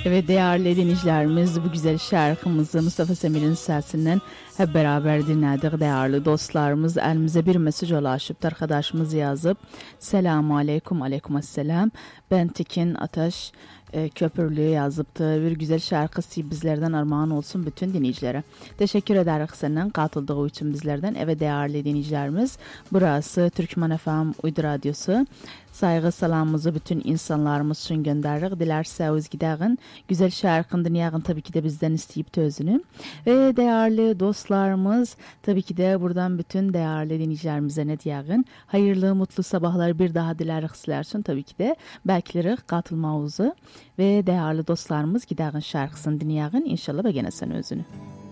Evet değerli dinleyicilerimiz, bu güzel şarkımızı Mustafa Semir'in sesinden hep beraber dinledik. Değerli dostlarımız, elimize bir mesaj ulaşıp arkadaşımız yazıp selamu aleyküm, aleykümselam, ben Tekin Ataş Köprülü yazıptı. Bir güzel şarkısı bizlerden armağan olsun bütün dinleyicilere. Teşekkür ederiz senden katıldığı için bizlerden. Evet değerli dinleyicilerimiz, burası Türkmen FM Uydu Radyosu. Saygı salamımızı bütün insanlarımız için gönderirik. Dilerseniz gidelim. Güzel şarkını dinleyin, tabii ki de bizden isteyip tözünü. Ve değerli dostlarımız, tabii ki de buradan bütün değerli dinleyicilerimize ne diyelim? Hayırlı, mutlu sabahlar bir daha dileriz sizler için. Tabii ki de beklerik katılmağınızı. Ve değerli dostlarımız gidelim şarkısını dinleyin. İnşallah beğenirsen özünü.